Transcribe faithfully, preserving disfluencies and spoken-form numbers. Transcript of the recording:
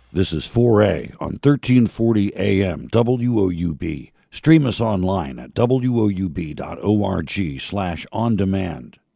This is four A on thirteen forty A M W O U B. Stream us online at W O U B dot org slash on demand.